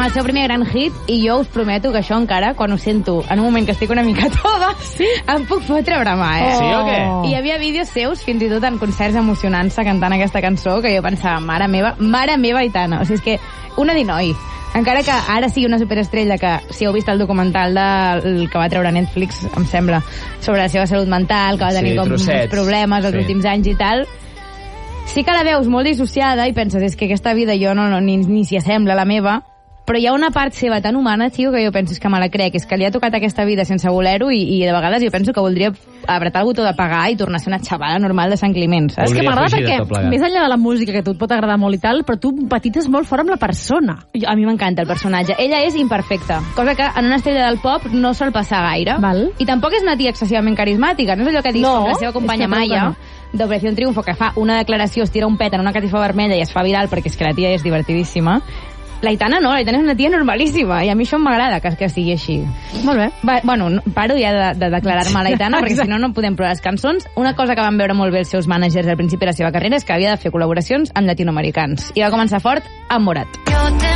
amb el seu primer gran hit, i jo us prometo que això encara, quan ho sento, en un moment que estic una mica tova, em puc fotre a bramar, Sí o què? I hi havia vídeos seus, fins i tot en concerts emocionant-se cantant aquesta cançó, que jo pensava, mare meva, Aitana. O sigui, és que una dinoi. Encara que ara sigui una superestrella, que si heu vist el documental que va treure Netflix, em sembla, sobre la seva salut mental, que va tenir com problemes els últims anys i tal, sí que la veus molt dissociada i penses, és que aquesta vida jo ni s'hi assembla a la meva, però hi ha una part seva tan humana, tio, que jo penso que me la crec, és que li ha tocat aquesta vida sense voler-ho i de vegades jo penso que voldria apretar el botó de pagar i tornar a ser una xavala normal de Sant Climent, saps? És que m'agrada perquè, més enllà de la música, que a tu et pot agradar molt i tal, però tu petites molt fort amb la persona. A mi m'encanta el personatge. Ella és imperfecta, cosa que en una estrella del pop no sol passar gaire. I tampoc és una tia excessivament carismàtica, no és allò que dius com la seva companya Maya, d'Operació Triunfo, que fa una declaració, es tira un pet en una catifa vermella i es fa viral perquè és que la tia és divertidíssima. L'Aitana no, l'Aitana és una tia normalíssima i a mi això m'agrada que sigui així. Molt bé. Bueno, paro ja de declarar-me a l'Aitana perquè si no podem provar les cançons. Una cosa que van veure molt bé els seus mànagers al principi de la seva carrera és que havia de fer col·laboracions amb llatinoamericans i va començar fort amb Morat.